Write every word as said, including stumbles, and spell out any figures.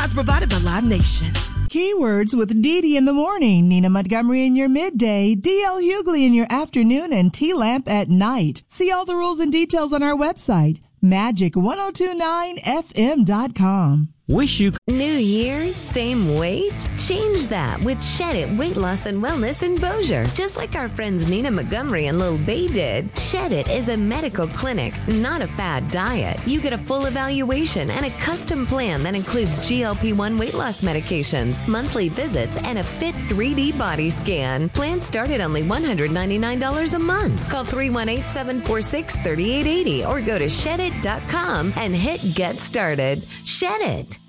Supplies provided by Live Nation. Keywords with Dee Dee in the morning, Nina Montgomery in your midday, D L Hughley in your afternoon, and T-Lamp at night. See all the rules and details on our website, magic ten twenty-nine f m dot com. Wish you... New year, same weight? Change that with Shed It Weight Loss and Wellness in Bossier. Just like our friends Nina Montgomery and Lil Bay did, Shed It is a medical clinic, not a fad diet. You get a full evaluation and a custom plan that includes G L P one weight loss medications, monthly visits, and a fit three D body scan. Plans start at only one hundred ninety-nine dollars a month. Call three one eight, seven four six, three eight eight zero or go to shed it dot com and hit Get Started. Shed It.